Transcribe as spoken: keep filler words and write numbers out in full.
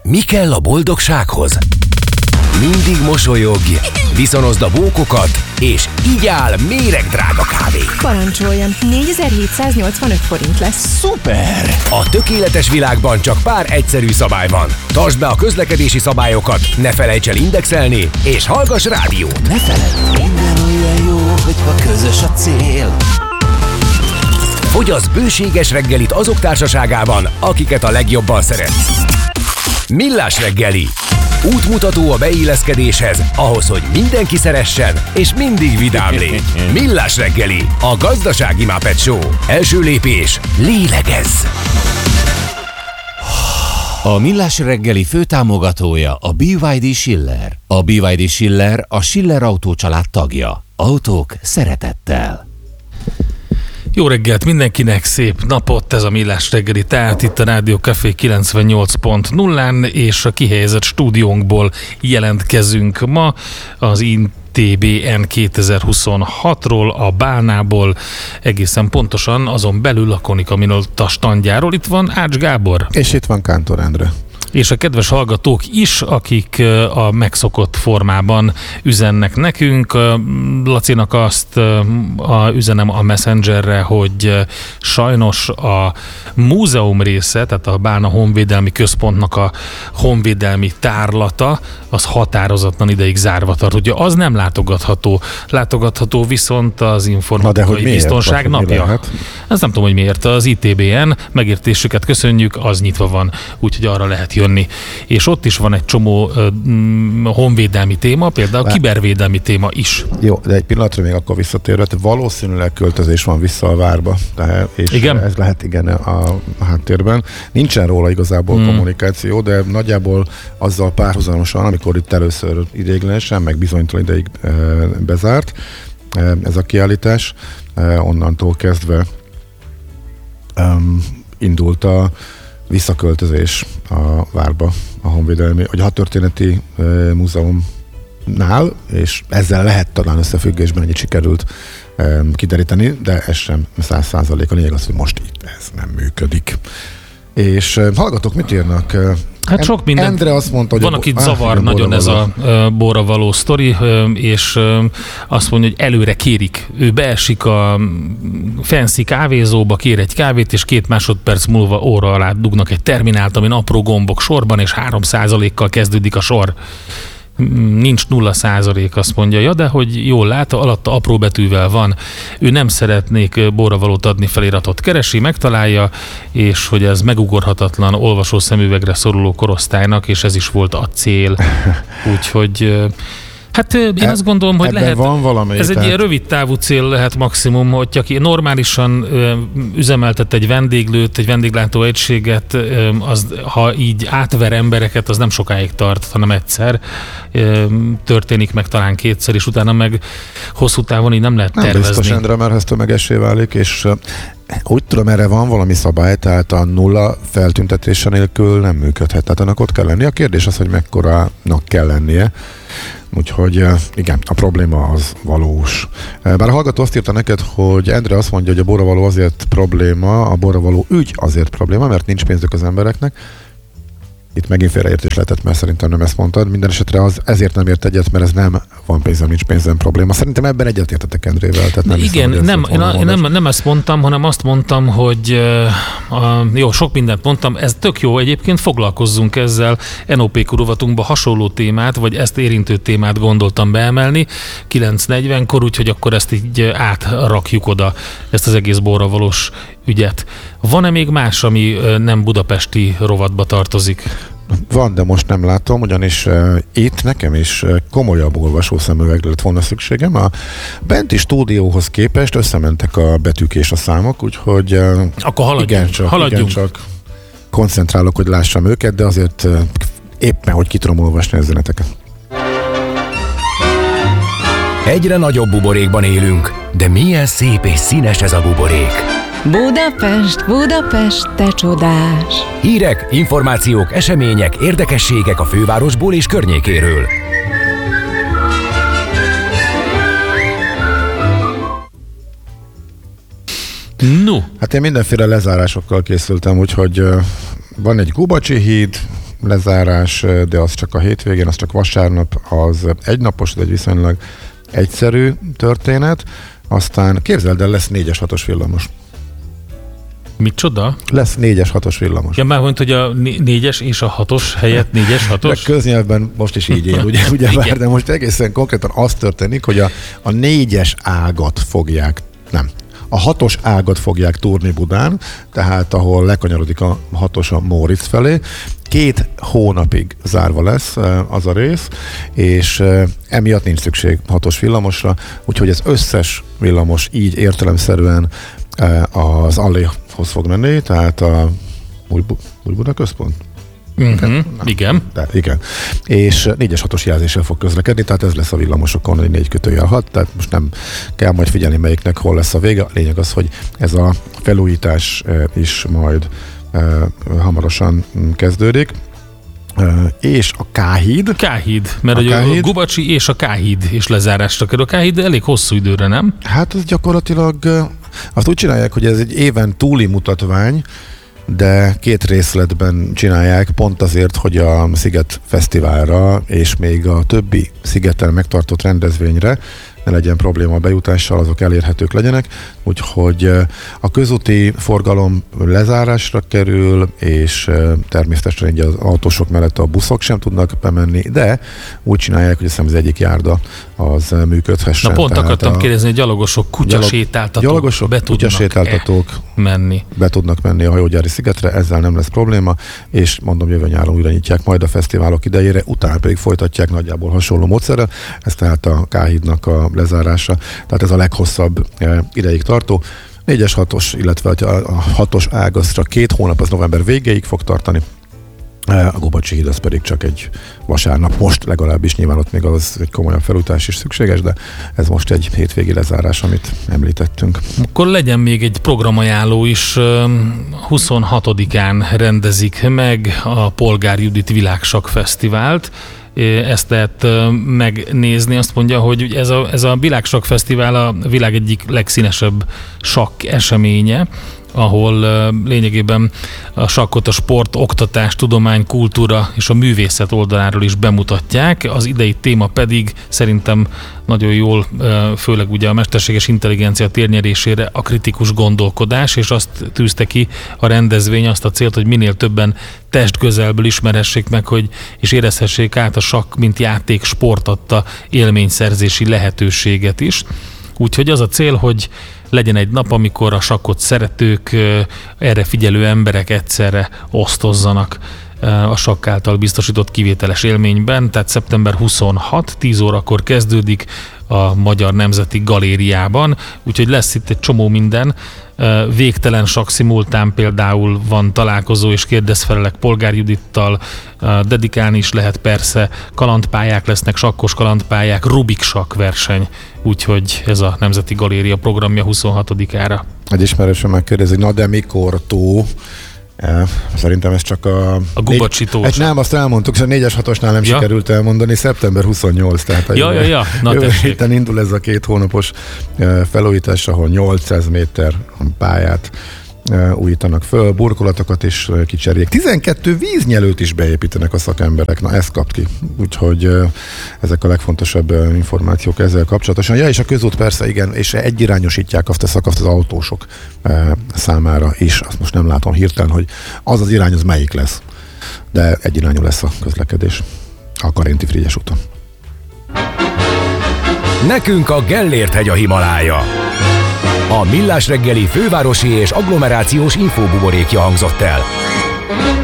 Mi kell a boldogsághoz? Mindig mosolyogj, viszonozd a bókokat, és igyál méregdrága kávét. Parancsoljon, négyezer-hétszáznyolcvanöt forint lesz. Szuper! A tökéletes világban csak pár egyszerű szabály van. Tartsd be a közlekedési szabályokat, ne felejts el indexelni, és hallgass rádiót. Ne feledd, minden olyan jó, hogyha közös a cél. Fogyasz bőséges reggelit azok társaságában, akiket a legjobban szeretsz. Millás reggeli. Útmutató a beilleszkedéshez, ahhoz, hogy mindenki szeressen, és mindig vidám légy. Millás reggeli, a gazdasági Muppet Show. Első lépés, lélegezz! A Millás reggeli főtámogatója a bé vé dé Schiller. A bé vé dé Schiller a Schiller Autó család tagja. Autók szeretettel. Jó reggelt mindenkinek, szép napot, ez a Millás reggeli, tehát itt a Rádió Café kilencvennyolc pont nullán, és a kihelyezett stúdiónkból jelentkezünk ma az i té bé en kétezer-huszonhatról, a Bálnából, egészen pontosan azon belül a Konica Minolta standjáról. Itt van Ács Gábor. És itt van Kántor Endre. És a kedves hallgatók is, akik a megszokott formában üzennek nekünk. Lacinak azt a, üzenem a Messengerre, hogy sajnos a múzeum része, tehát a Bálna Honvédelmi Központnak a honvédelmi tárlata, az határozatlan ideig zárva tart. Ugye az nem látogatható. Látogatható viszont az informatikai biztonság napja. Ezt nem tudom, hogy miért. Az i té bé en, megértésüket köszönjük, az nyitva van, úgyhogy arra lehet jönni. És ott is van egy csomó uh, honvédelmi téma, például Lát. kibervédelmi téma is. Jó, de egy pillanatra még akkor visszatérve, valószínűleg költözés van vissza a várba, tehát, és igen? ez lehet igen a, a háttérben. Nincsen róla igazából hmm. kommunikáció, de nagyjából azzal párhuzamosan, amikor itt először ideiglenesen, meg bizonytalan ideig e, bezárt e, ez a kiállítás, e, onnantól kezdve e, indult a visszaköltözés a várba, a honvédelmi, vagy a hadtörténeti e, múzeumnál, és ezzel lehet talán összefüggésben ennyit sikerült e, kideríteni, de ez sem száz százalék. A lényeg az, hogy most itt ez nem működik. És e, hallgatók, mit írnak? Hát sok minden. Endre azt mondta, hogy van, akit zavar nagyon ez a uh, borra való sztori, uh, és uh, azt mondja, hogy előre kérik. Ő beesik a fancy kávézóba, kér egy kávét, és két másodperc múlva óra alá dugnak egy terminált, amin apró gombok sorban, és három százalékkal kezdődik a sor. Nincs nulla százalék, azt mondja, ja, de hogy jól lát, alatta apró betűvel van. Ő nem szeretnék borravalót adni, feliratot keresi, megtalálja, és hogy ez megugorhatatlan olvasó szemüvegre szoruló korosztálynak, és ez is volt a cél. Úgyhogy hát én e, azt gondolom, hogy lehet, van valami, ez tehát... egy ilyen rövid távú cél lehet maximum, hogy aki normálisan ö, üzemeltet egy vendéglőt, egy vendéglátó egységet, ö, az, ha így átver embereket, az nem sokáig tart, hanem egyszer ö, történik meg, talán kétszer, és utána meg hosszú távon így nem lehet tervezni. Nem biztos, Endre, mert ez tömegessé válik, és úgy tudom, erre van valami szabály, tehát a nulla feltüntetése nélkül nem működhet. Tehát annak ott kell lenni. A kérdés az, hogy mekkorának kell lennie. Úgyhogy igen, a probléma az valós. Bár a hallgató azt írta neked, hogy Endre azt mondja, hogy a borravaló azért probléma, a borravaló ügy azért probléma, mert nincs pénzük az embereknek. Itt megint félreértés lehetett, mert szerintem nem ezt mondtad. Minden esetre az ezért nem ért egyet, mert ez nem van pénzem, nincs pénzem probléma. Szerintem ebben egyetértetek Endrével. Tehát nem igen, hiszem, nem, én a, nem, nem ezt mondtam, hanem azt mondtam, hogy uh, uh, jó, sok mindent mondtam, ez tök jó, egyébként foglalkozzunk ezzel. en o pé rovatunkba hasonló témát, vagy ezt érintő témát gondoltam beemelni kilenc negyvenkor, úgyhogy akkor ezt így átrakjuk oda, ezt az egész borravalós ügyet. Van-e még más, ami nem budapesti rovatba tartozik? Van, de most nem látom, ugyanis uh, itt nekem is uh, komolyabb olvasó szemüvegre lett volna szükségem. A benti stúdióhoz képest összementek a betűk és a számok, úgyhogy uh, akkor haladjunk. Igencsak, haladjunk. igencsak koncentrálok, hogy lássam őket, de azért uh, éppen, hogy ki tudom olvasni a üzeneteket. Egyre nagyobb buborékban élünk, de milyen szép és színes ez a buborék. Budapest, Budapest, te csodás! Hírek, információk, események, érdekességek a fővárosból és környékéről. No. Hát én mindenféle lezárásokkal készültem, úgyhogy uh, van egy Gubacsi híd, lezárás, de az csak a hétvégén, az csak vasárnap, az egynapos, ez egy viszonylag egyszerű történet. Aztán képzeld el, lesz négyes hatos villamos. Micsoda? Lesz négyes hatos villamos. Ja, már mondta, hogy a négyes és a hatos helyett négyes hatos? De köznyelvben most is így él, ugye, ugye bár, de most egészen konkrétan az történik, hogy a, a négyes ágat fogják, nem, a hatos ágat fogják túrni Budán, tehát ahol lekanyarodik a hatos a Móricz felé. Két hónapig zárva lesz az a rész, és emiatt nincs szükség hatos villamosra, úgyhogy az összes villamos így értelemszerűen az Alléhoz fog menni, tehát a Új, Új Buda központ. Uh-huh. Igen. De, igen. És négyes hatos jelzéssel fog közlekedni, tehát ez lesz a villamosokon, egy négy kötőjel hat, tehát most nem kell majd figyelni, melyiknek hol lesz a vége. A lényeg az, hogy ez a felújítás is majd eh, hamarosan kezdődik. Uh, és a K-híd. K-híd, mert a, K-híd. a Gubacsi és a K-híd is lezárásra kerül. A K-híd elég hosszú időre, nem? Hát ez gyakorlatilag azt úgy csinálják, hogy ez egy éven túli mutatvány, de két részletben csinálják, pont azért, hogy a Sziget Fesztiválra és még a többi szigeten megtartott rendezvényre ne legyen probléma a bejutással, azok elérhetők legyenek, úgyhogy a közúti forgalom lezárásra kerül, és természetesen így az autósok mellett a buszok sem tudnak bemenni, de úgy csinálják, hogy azt hiszem az egyik járda az működhessen. Na pont akartam a kérdezni, hogy gyalogosok, kutyasétáltatók gyalogosok, be kutyasétáltatók menni. Be tudnak menni a hajógyári szigetre, ezzel nem lesz probléma, és mondom, jövő nyáron újra nyitják majd a fesztiválok idejére, utána pedig folytatják nagyjából hasonló módszerrel, ez tehát a K-hídnak a lezárása, tehát ez a leghosszabb ideig tartó. négyes hatos, illetve a hatos ág az csak két hónap, az november végéig fog tartani. A Gubacsi híd az pedig csak egy vasárnap, most legalábbis, nyilván ott még az egy komolyabb felújítás is szükséges, de ez most egy hétvégi lezárás, amit említettünk. Akkor legyen még egy programajánló is. huszonhatodikán rendezik meg a Polgár Judit Világsakk Fesztivált. Ezt lehet megnézni, azt mondja, hogy ez a, ez a Világsakk Fesztivál a világ egyik legszínesebb sakk eseménye, ahol lényegében a sakkot a sport, oktatás, tudomány, kultúra és a művészet oldaláról is bemutatják. Az idei téma pedig szerintem nagyon jól, főleg ugye a mesterséges intelligencia térnyerésére a kritikus gondolkodás, és azt tűzte ki a rendezvény, azt a célt, hogy minél többen testközelből ismerhessék meg, hogy és érezhessék át a sakk, mint játék, sport adta élményszerzési lehetőséget is. Úgyhogy az a cél, hogy legyen egy nap, amikor a sakkot szeretők, erre figyelő emberek egyszerre osztozzanak a sakk által biztosított kivételes élményben, tehát szeptember huszonhatodika, tíz órakor kezdődik a Magyar Nemzeti Galériában, úgyhogy lesz itt egy csomó minden. Végtelen sakk szimultán például van találkozó és kérdezfelelek Polgár Judittal, dedikálni is lehet persze, kalandpályák lesznek, sakkos kalandpályák, Rubik sakk verseny, úgyhogy ez a Nemzeti Galéria programja huszonhatodikára. Egy ismerősöm megkérdezi, na de mikor tó? Ja, szerintem ez csak a... A Gubacsi tó. Egy, nem, azt elmondtuk, és a négyes hatosnál nem ja. sikerült elmondani, szeptember huszonnyolc, tehát a ja, jövő, ja, ja. Na, jövő héten indul ez a két hónapos felújítás, ahol nyolcszáz méter pályát újítanak föl, burkolatokat is kicseréljék. tizenkettő víznyelőt is beépítenek a szakemberek, na ezt kapt ki. Úgyhogy ezek a legfontosabb információk ezzel kapcsolatosan. Ja, és a közút persze, igen, és egyirányosítják azt a szakaszt az autósok számára is. Azt most nem látom hirtelen, hogy az az irány, az melyik lesz. De egyirányú lesz a közlekedés a Karinti Frigyes úton. Nekünk a Gellért-hegy a Himalája. A Millás reggeli fővárosi és agglomerációs infóbuborékja hangzott el.